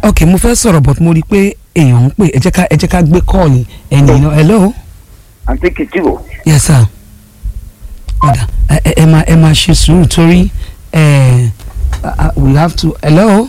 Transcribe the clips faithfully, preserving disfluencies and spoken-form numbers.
ok mo fẹ́ sọ̀rọ̀ but mo rí i pé èèyàn ń pè ẹ jẹ́ ká ẹ jẹ́ ká gbé kọ́ọ̀lì ẹni náà hello. àǹtí kìtìbò. yes sir. ọ̀dà ẹ ẹ máa ẹ máa ṣe sùúrù torí ẹ we have to hello.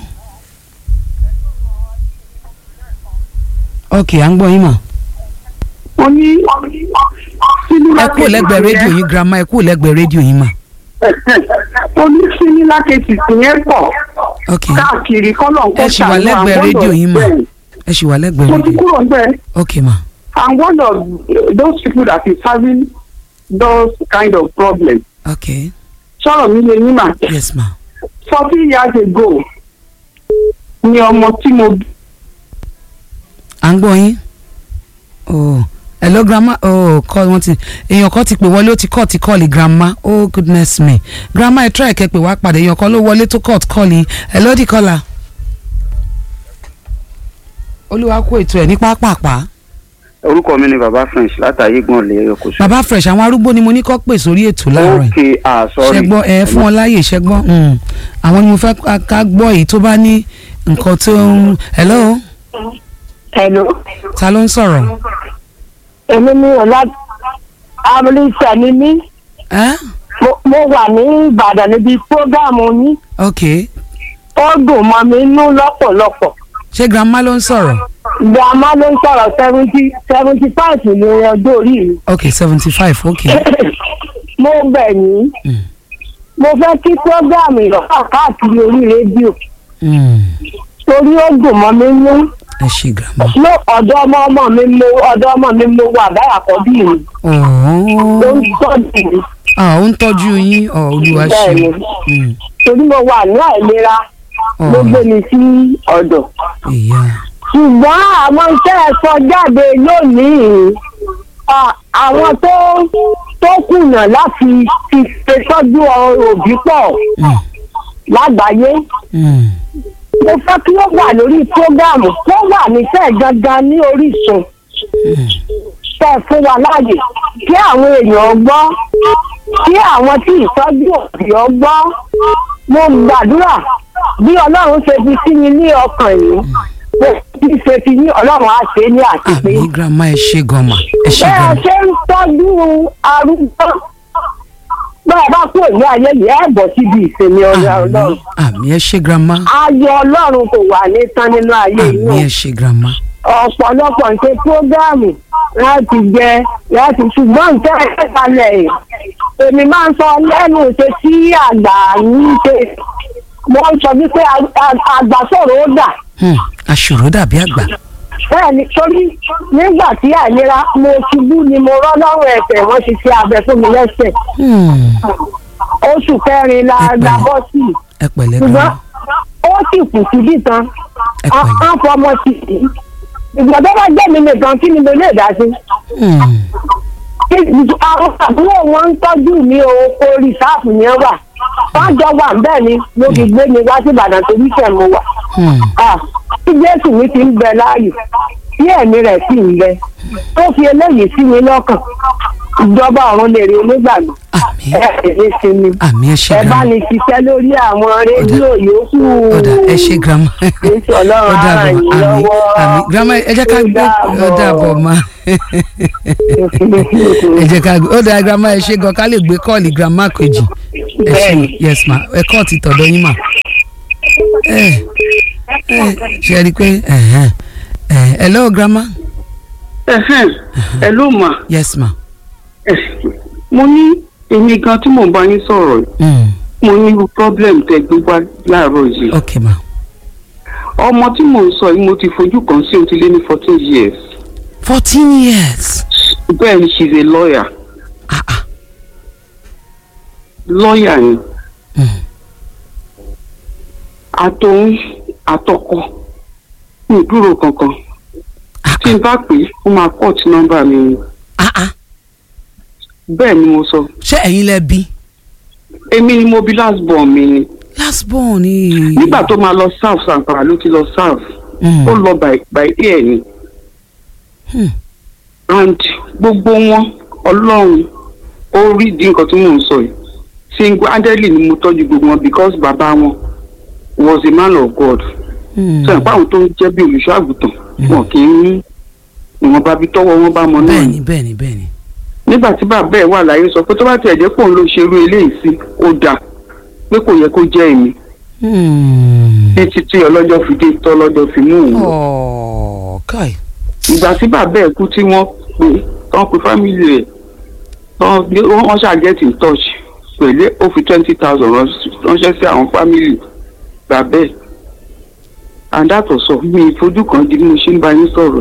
ok à ń gbọ́ yín mà. mo ní. ẹ kúrò lẹ́gbẹ̀ẹ́ rédíò yín grandma ẹ kúrò lẹ́gbẹ̀ẹ́ rédíò yín mà. mo ní similar cases yẹn pọ̀. ok káàkiri kọ́nà ń kọ́ ẹ ṣì wà lẹ́gbẹ̀ẹ́ rédíò yín mà ẹ ṣì wà lẹ́gbẹ̀ẹ́ mo ti rédíò. kúrò bẹ́ẹ̀. ok ma. I'm one of those people that is having those kind of problems. ok sọ̀rọ̀ mi lè ní mà. yes ma. forty years ago ni ọmọ tí mo bí. à ń gbọ́ yín. oh hello grandma oh call wọn ti èèyàn kan ti pè wọlé ó ti call ti call grandma oh goodness me grandma ẹ try kẹ́ pè wá padà èèyàn kan ló wọlé tó call call yín hello di caller. olúwa kó ètò ẹ̀ ní pápápá. orúkọ mi ni baba French látàyè gbọ́n lè kó sùn. baba Fresh àwọn arúgbó ni mo ní kọ́ pè sórí ètò láàárọ̀ yìí. ok ah sorry. ṣẹgbọ́n ẹ fún ọ láàyè ṣẹgbọ́n àwọn ni mo fẹ́ ká- ká gbọ́ èyí tó bá ní nǹkan tó ń hello Hello. ta ló ń sọ̀rọ̀. Èmi ni ọ̀la Amúlísà ni mí. ẹ́ Mo- Mo wà ní Ìbàdàn níbi prógáàmù yín. ok Ó dùn mọ́ mi inú lọ́pọ̀lọpọ̀. ṣé grandma ló ń sọ̀rọ̀. Grandma ló ń sọ̀rọ̀ seventy seventy five ní ọjọ́ orí mi. ok seventy five ok. Mo bẹ̀ yín. Mm. Mo fẹ́ kí prógáàmù ìrọ̀pá káàkiri orí rédíò. Mm. Torí ó dùn mọ́ mi inú. ẹ ṣe grandma. Ló ọ̀dọ́ ọmọ ọmọ mi mo ọ̀dọ́ ọmọ mi mo wà báyà kọ́ bí mi. Ló ń ọ̀ọ́ tọ́jú mi. ah ó ń tọ́jú yín ọ̀ olúwa ṣe. Bẹ́ẹ̀ni. Mm. Torí mo wà ní àìlera. Ló gbé mi sí ọ̀dọ̀. ìyá Ṣùgbọ́n àwọn iṣẹ́ ẹ̀sọ́ jáde lónìí à- àwọn tó tó kùnà láti fi ṣètọ́jú òbí pọ̀ Mm. lágbàáyé. Mm. Mo fẹ́ kí ó wà lórí prógáàmù tó wà níṣẹ́ gangan ní Orísun. Mm. Tẹ́ fún wa láàyè kí àwọn èèyàn gbọ́ kí àwọn tí ìtọ́jú òbí ọ gbọ́. Mo gbàdúrà bí Ọlọ́run ṣe fi sí mi ní ọkàn yìí. Mo ti ṣe fi ní Ọlọ́run á ṣe é ní àtìpé. àmì grandma ẹ ṣe gan ma ẹ ṣe Bẹ́ẹ̀ gan. ṣe ń tọ́jú arúgbó. Bẹ́ẹ̀ bá kúrò ní ayé yìí ẹ̀ bọ̀ síbi ìsinmi ọ̀rẹ́ àmì Ọlọ́run. àmì ẹ ṣe grandma Ayọ̀ Ọlọ́run kò wà ní tán nínú ayé àmì yìí. ẹ ṣe grandma. Ọ̀pọ̀lọpọ̀ ń ṣe prógáàmù láti jẹ láti ṣùgbọ́n nǹkan ẹ̀ṣẹ̀ kalẹ̀ yìí. Èmi máa ń sọ lẹ́nu ṣe sí àgbà yín ṣe. Mo ń sọ wípé a- a- àgbà sọ̀rọ̀ ó dà. Hmm. aṣòro dàbí àgbà. Bẹ́ẹ̀ni torí nígbà tí àìlera mo ṣubú ni mo rọ́ lọ́rùn ẹ̀sẹ̀ wọ́n ti ṣe abẹ fún mi lẹ́sẹ̀. Hmm. Oṣù kẹrin la Ẹ la pẹ̀lẹ́. bọ́ sí i. ẹ pẹ̀lẹ́ Ṣùgbọ́n grandma. ó sì kù síbí tán. ẹ pẹ̀lẹ́. Á fọmọ sí i. Ìgbà tó bá jẹ́ mi nìkan kí ni mo lè dá sí? Hmm. Àwọn àbúrò wọn ń tọ́jú mi o kó rìsáàfù yẹn wà. Wọ́n jọ wà bẹ́ẹ̀ ni ló fi gbé mi wá sí Ìbàdàn tó wíṣẹ̀ mo wà. Hmm. Ah, tí Jésù mi ti ń bẹ láàyè tí ẹ̀mí rẹ̀ sì ń bẹ tó fi eléyìí sí mi lọ́kàn ìjọba ọ̀run lè rí onígbàgbọ́ àmì ẹ̀ ẹ̀ ní sinmi àmì ẹ ṣe ẹ bá grandma. ní ṣiṣẹ́ lórí àwọn rédíò yòókù ọ̀dà ẹ ṣe grandma. Jésù Ọlọ́run ó á dàbọ̀ ràn yín àmì lọ́wọ́. àmì grandma ẹ jẹ́ ká gbé ó dàbọ̀ ma. ẹ jẹ́ ká gbé ó dà grandma ẹ ṣe gan ká lè gbé kọ́ọ̀lì grandma kejì. ẹ ṣe Bẹ́ẹ̀ni. yes ma ẹ kọ́ ti tọ̀dọ̀ yín mà. ẹ ẹ ṣe rí i pé ẹ̀hẹ́n. ẹ hello grandma. Ẹ̀hẹ́n, ẹ ló mà. yes ma. Mo ní èmi gan tí mò ń bá yín sọ̀rọ̀ yìí, Mm. mo ní irú problem tẹ gbé wá láàárọ̀ yìí. ok ma. Ọmọ tí mò ń sọ yìí mo ti fojú kan sí ó ti lé ní fourteen years. fourteen years. Bẹ́ẹ̀ ni she's a lawyer. ah ah. Lawyer ni. Mm. Àtòun àtọkọ ní ìdúró kankan. ah Tí n bá pè é, ó máa cut nọ́mbà mi ni. ah ah. Bẹ́ẹ̀ ni mo sọ. ṣé ẹ̀yin lẹ bí. Èmi ni mo bí last born mi ni. last born ni. Nígbà tó máa lọ serve Sankara ló ti lọ serve. Mm. Ó lọ by by air ni. Hmm. And gbogbo wọn Ọlọ́run ó rí di nǹkan tí mò ń sọ yìí. Single handedly ni mo tọ́jú gbogbo wọn because bàbá wọn was a man of God. sọ̀rọ̀ pé àwọn tó ń jẹ́ bí olùṣọ́ àgùntàn wọn kì í ní ìwọ̀nba bí tọ́wọ́ wọn bá mọ náà. bẹ́ẹ̀ni bẹ́ẹ̀ni bẹ́ẹ̀ni. nígbà tí bàbá ẹ̀ wà láyé sọ pé tó bá tiẹ̀ jẹ́ pòun ló ṣerú eléyìí sí ó dáa pé kò yẹ kó jẹ́ èmi. ní títí ọlọ́jọ́ fi dé tọ́ lọ́jọ́ fi mú òun lọ. káì. ìgbà tí bàbá ẹ̀ kú tí wọ́n pè tán pé fámìlì rẹ̀ wọ́n ṣáà get in touch pẹ̀lú ó fi twenty thousand ránṣẹ́ sí àwọn fámìlì bàbá ẹ̀ and that was all mi ìfojú kan di bí mo ṣe ń bá yín sọ̀rọ̀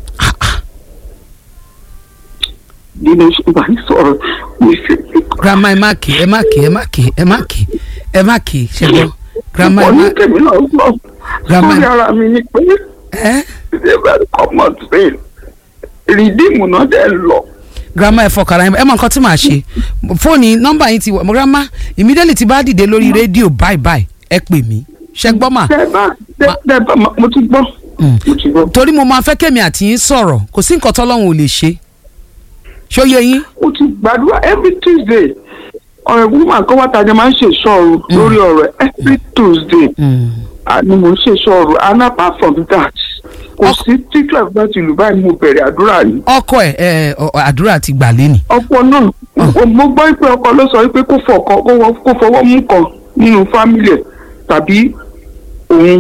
bí mo ṣe ń bá yín sọ̀rọ̀ mo ṣe. grandma ẹ má kì ẹ má kì ẹ má kì ẹ má kì ẹ má kì ṣẹgbọn grandma ẹ má. ọ̀nà tèmi náà gbọ́ sórí ara mi ni pé ẹ ṣe very common thing rìdíìmù náà dẹ̀ lọ. grandma ẹ fọkàrà ẹ mọ nǹkan tí màá ṣe fóònù nọ́mbà yín ti wọ grandma immediately ti bá dìde lórí rédíò bye bye ẹ pè mí ṣẹgbọ́n mà. bẹ́ẹ̀ bá mo ti gbọ́. mo ti gbọ́. torí mo máa fẹ́ kémi àti yín sọ̀rọ̀ kò sí nǹkan tọ́lọ́run ò lè ṣe ṣóyè yín. ó ti gbàdúrà every Tuesday ọ̀rẹ́ woman kan wá tajà máa ń ṣe ìṣọ́ọ̀rù lórí ọ̀rọ̀ every Tuesday ni mo ń ṣe ìṣọ́ọ̀rù and apart from that kò sí tí twelve bá ti lù báyìí mo bẹ̀rẹ̀ àdúrà yìí. ọkọ ẹ ẹ àdúrà ti gbà lé ni. ọ̀pọ̀ náà mo gbọ́ pé ọkọ ló sọ pé kó fọwọ́ mú kan nínú fámìlì ẹ̀ tàbí òun.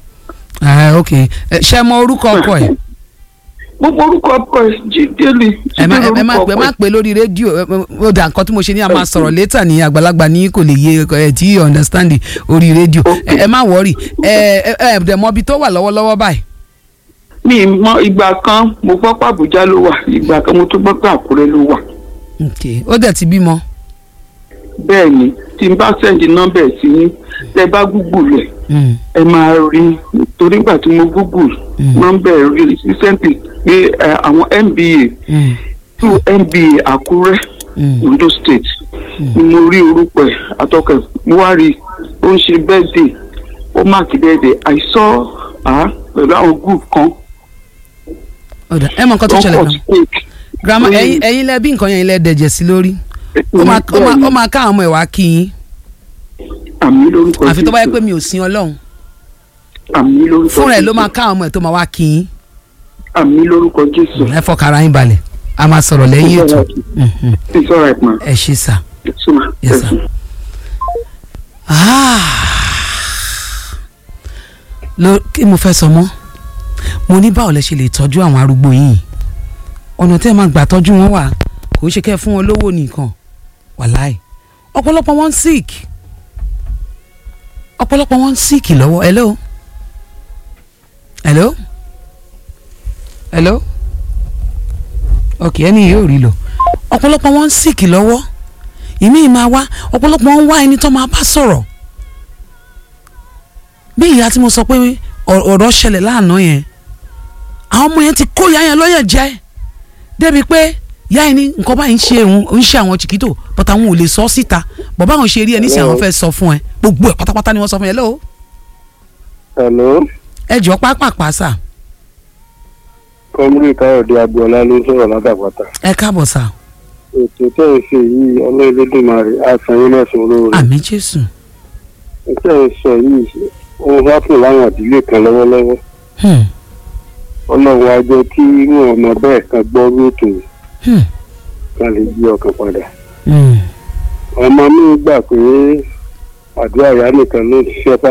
ok ṣé mọ orúkọ ọkọ ẹ. gbogbo orúkọ ọkọ ẹ Jídélé. ẹ má ẹ má pè má pè lórí rédíò ó dà nǹkan tí mo ṣe ní a máa sọ̀rọ̀ létà ní àgbàlagbà ní kò lè yé ẹ tí understand orí rédíò ẹ má wọrí ẹ ẹ dẹ̀ mọ̀ ibi tó wà lọ́wọ́lọ́wọ́ báyìí. mi mọ ìgbà kan mo gbọ́ pé Àbújá ló wà ìgbà kan mo tún gbọ́ pé Àkúrẹ́ ló wà. ok ó dẹ̀ ti bímọ. bẹ́ẹ̀ ni tí n bá sẹ́ndì nọ́mbà ẹ̀ sí yín tẹ́ bá Google ẹ̀ ẹ máa rí torí ìgbà tí mo Google nọ́mbà ẹ̀ rí recently pé àwọn M B A two M B A Àkúrẹ́ Ondo State ni mo rí orúkọ ẹ̀ àtọkẹ́ mo wá rí ó ń ṣe birthday ó máàkì birthday I saw her pẹ̀lú àwọn group kan. ọ̀dà ẹ mọ nǹkan tó ṣẹlẹ̀ gan grandma ẹ̀yin ẹ̀yin lẹ bí nǹkan yẹn lẹ dẹ̀jẹ̀ sí lórí ó máa ká àwọn ọmọ ẹ̀ wá kí yín. àmì lórúkọ Jésù àfi tó bá yẹ pé mi ò sin Ọlọ́run. àmì lórúkọ Jésù fúnra ẹ̀ ló máa ká àwọn ọmọ ẹ̀ tó máa wá kí yín. àmì lórúkọ Jésù. ẹ fọkàrà yín balẹ̀ a máa sọ̀rọ̀ lẹ́yìn ètò. it's all right ma. ẹ ṣé sà. yes sir. lo kí mo fẹ́ sọ mọ́ mo ní báwo lẹ ṣe lè tọ́jú àwọn arúgbó yìí ọ̀nà tẹ́ ẹ máa gbà tọ́jú wọn wà kò ṣe kẹ́ fún wọn lówó nìkan wàláì ọ̀pọ̀lọpọ̀ wọn ń sick ọ̀pọ̀lọpọ̀ wọn ń sick lọ́wọ́ hello hello hello ok ẹni yóò rí lò ọ̀pọ̀lọpọ̀ wọn ń sick lọ́wọ́ ìmí máa wá ọ̀pọ̀lọpọ̀ wọn ń wá ẹni tó máa bá sọ̀rọ̀ bí ìyá tí mo sọ pé ọ̀rọ̀ ṣẹlẹ̀ láàánú yẹn àwọn ọmọ yẹn ti kó ìyá yẹn lọ́yẹ̀ jẹ́ débi pé ìyá yẹn ní nǹkan báyìí ń ṣe òun ń ṣe àwọn chiquito but àwọn ò lè sọ síta bàbá àwọn ṣe rí ẹ nísìnyí àwọn fẹ́ sọ fún ẹ gbogbo ẹ pátápátá ni wọ́n sọ fún ẹ lọ́wọ́. hello. ẹ jọ pápápá sà. kọ́múrì káyọ̀dé agboola ló ń sọ̀rọ̀ látàpátá. ẹ káàbọ̀ sà. ètò tẹ́ ẹ ṣe yìí ọlọ́ọ̀lẹ́dùnmarè àṣà yín lẹ́sùn olóore. àmín Jésù. tẹ́ ẹ sọ yìí ó wá fún láwọn ìdílé kan lọ́wọ́lọ́wọ́. ọlọ́run á jẹ́ kí wọn ọmọ bẹ́ẹ̀ kan gbọ́ rúùtù kan lè yí ọkàn padà. ọmọ mi gbà pé àdúrà ìyá nìkan ló ń ṣiṣẹ́